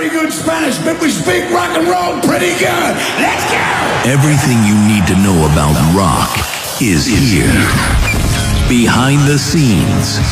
very good Spanish, but we speak rock and roll pretty good. Let's go! Everything you need to know about rock is here. Behind the scenes.